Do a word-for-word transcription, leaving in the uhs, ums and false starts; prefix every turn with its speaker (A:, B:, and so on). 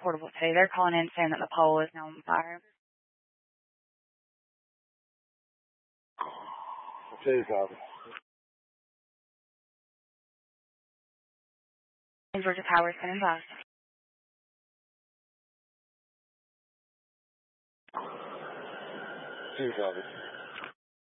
A: Portable today. They're calling in saying that the pole is now on fire.
B: Okay, copy.
A: Georgia Power, sending bus.
B: Two copy.